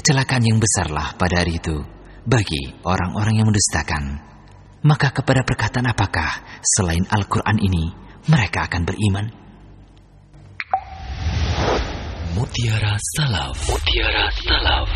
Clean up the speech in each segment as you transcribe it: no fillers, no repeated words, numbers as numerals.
kecelakaan yang besarlah pada hari itu bagi orang-orang yang mendustakan. Maka kepada perkataan apakah selain Al-Quran ini mereka akan beriman? Mutiara Salaf. Mutiara Salaf.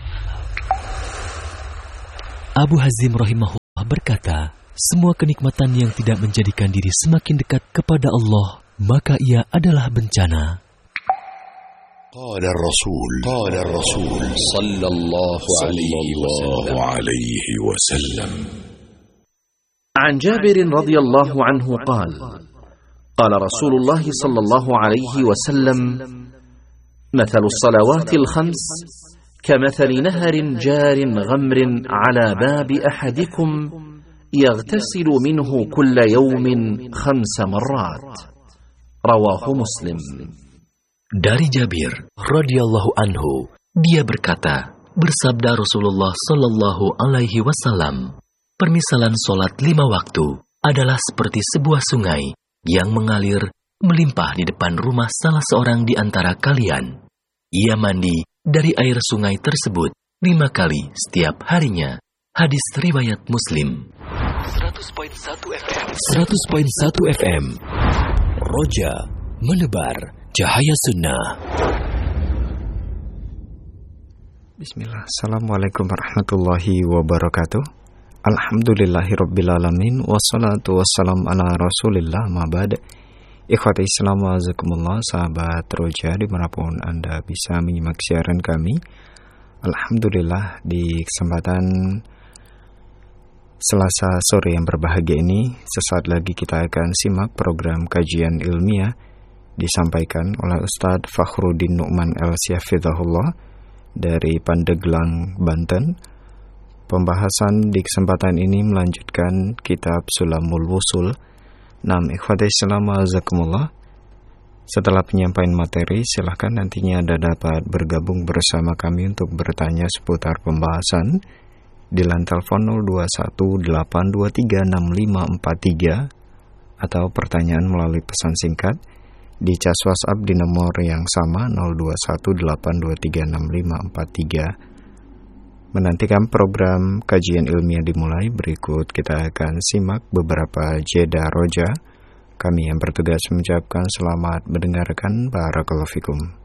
Abu Hazim rahimahullah berkata, semua kenikmatan yang tidak menjadikan diri semakin dekat kepada Allah, maka ia adalah bencana. قال الرسول صلى الله عليه وسلم عن جابر رضي الله عنه قال قال رسول الله صلى الله عليه وسلم مثل الصلوات الخمس كمثل نهر جار غمر على باب أحدكم يغتسل منه كل يوم 5 مرات رواه مسلم. Dari Jabir radhiyallahu anhu, dia berkata, bersabda Rasulullah sallallahu alaihi wasallam, permisalan solat 5 waktu adalah seperti sebuah sungai yang mengalir melimpah di depan rumah salah seorang di antara kalian. Ia mandi dari air sungai tersebut 5 kali setiap harinya. Hadis riwayat Muslim. 100.1 FM. Roja menebar cahaya sunnah. Bismillah. Assalamualaikum warahmatullahi wabarakatuh. Alhamdulillahirrabbilalamin. Wassalatu wassalam ala rasulillah ma'bad. Ikhwati Islam wa azakumullah, sahabat Roja dimanapun Anda bisa menyimak siaran kami. Alhamdulillah, di kesempatan Selasa sore yang berbahagia ini, sesaat lagi kita akan simak program kajian ilmiah disampaikan oleh Ustadz Fakhruddin Nu'man El-Syafidhahullah dari Pandeglang, Banten. Pembahasan di kesempatan ini melanjutkan kitab Sulamul Wusul. Ikhwati Islam wa azakumullah, setelah penyampaian materi, silahkan nantinya Anda dapat bergabung bersama kami untuk bertanya seputar pembahasan di line telepon 0218236543 atau pertanyaan melalui pesan singkat di cas WhatsApp di nomor yang sama 0218236543. Menantikan program kajian ilmiah dimulai, berikut kita akan simak beberapa jeda roja. Kami yang bertugas mengucapkan selamat mendengarkan. Barakallahu fikum.